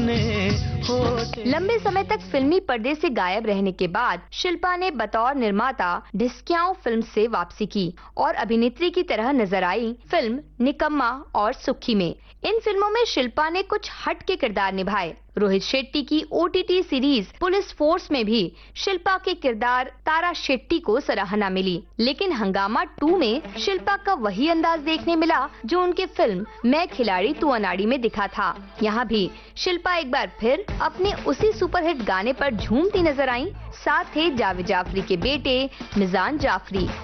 अपने होते। लंबे समय तक फिल्मी पर्दे से गायब रहने के बाद शिल्पा ने बतौर निर्माता ढिसक्याओं फिल्म से वापसी की और अभिनेत्री की तरह नजर आई फिल्म निकम्मा और सुक्खी में। इन फिल्मों में शिल्पा ने कुछ हट के किरदार निभाए। रोहित शेट्टी की OTT सीरीज पुलिस फोर्स में भी शिल्पा के किरदार तारा शेट्टी को सराहना मिली, लेकिन हंगामा 2 में शिल्पा का वही अंदाज देखने मिला जो उनके फिल्म मैं खिलाड़ी तू अनाड़ी में दिखा था। यहाँ भी शिल्पा एक बार फिर अपने उसी सुपरहिट गाने पर झूमती नजर आई। साथ थे जावेद जाफरी के बेटे मिजान जाफरी।